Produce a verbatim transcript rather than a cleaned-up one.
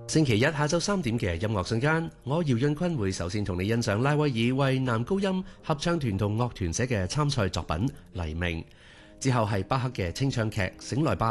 星期一下晝三點嘅音樂瞬間，我姚潤坤會首先同你欣賞拉威爾為男高音合唱團同樂團寫嘅參賽作品《黎明》，之後係巴克嘅清唱劇《醒來吧》。